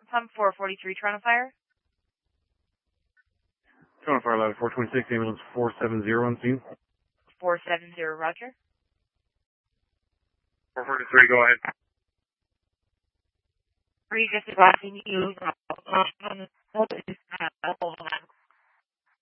Pump 443, Toronto Fire. Toronto Fire, ladder 426, ambulance 470 on scene. 470, roger. 443, go ahead. Just advising you,